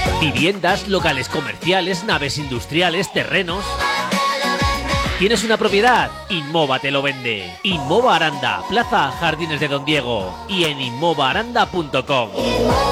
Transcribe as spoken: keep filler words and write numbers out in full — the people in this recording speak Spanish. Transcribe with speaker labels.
Speaker 1: Viviendas, locales comerciales, naves industriales, terrenos. ¿Tienes una propiedad? Inmova te lo vende. Inmova Aranda, Plaza Jardines de Don Diego y en inmova aranda punto com.